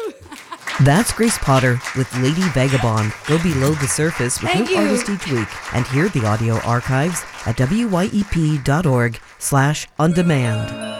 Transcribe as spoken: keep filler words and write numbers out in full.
That's Grace Potter with Lady Vagabond. Go below the surface with Thank new you. artist each week and hear the audio archives at W Y E P dot org slash on demand.